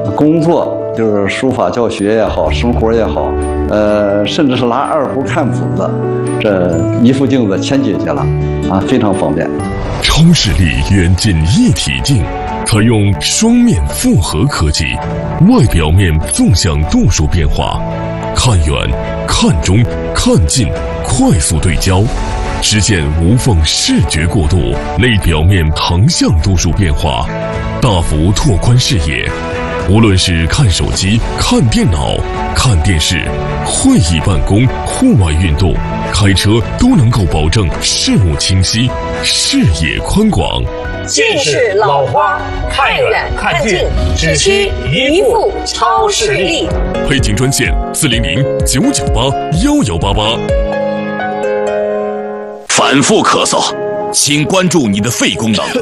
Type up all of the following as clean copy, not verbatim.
工作就是书法教学也好，生活也好，甚至是拿二胡看谱子，这一副镜子千解决了啊，非常方便。 超视力远近一体镜，采用双面复合科技，外表面纵向度数变化，看远、看中、看近，快速对焦，实现无缝视觉过渡；内表面横向度数变化，大幅拓宽视野。无论是看手机、看电脑、看电视、会议办公、户外运动、开车，都能够保证视物清晰、视野宽广。 近视老花，看远看近，只需一副超视力。 配景专线400-998-1188。 反复咳嗽，请关注你的肺功能。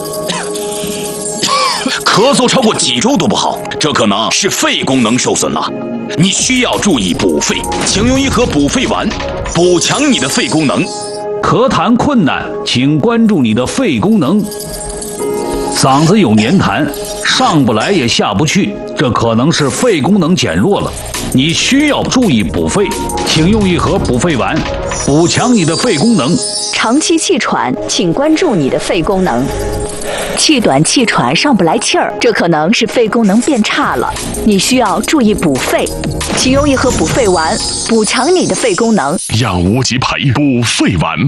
咳嗽超过几周都不好，这可能是肺功能受损了。你需要注意补肺，请用一盒补肺丸，补强你的肺功能。 咳痰困难，请关注你的肺功能。嗓子有黏痰，上不来也下不去，这可能是肺功能减弱了。你需要注意补肺，请用一盒补肺丸，补强你的肺功能。 长期气喘，请关注你的肺功能。气短气喘上不来气儿，这可能是肺功能变差了，你需要注意补肺，请用一盒补肺丸，补强你的肺功能。 养无极培补肺丸。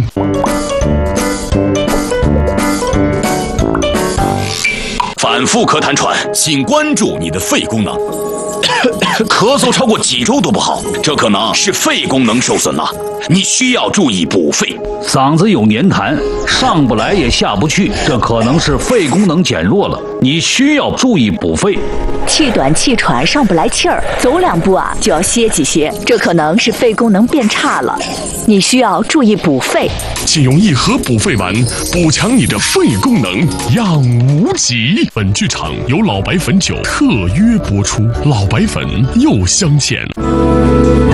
反复咳痰喘，请关注你的肺功能。咳嗽超过几周都不好，这可能是肺功能受损了。你需要注意补肺。 嗓子有黏痰，上不来也下不去，这可能是肺功能减弱了。你需要注意补肺。 气短气喘上不来气儿，走两步啊就要歇几歇，这可能是肺功能变差了。你需要注意补肺。 请用一盒补肺丸，补强你的肺功能，养无极。本剧场由老白汾酒特约播出，老白汾又相见。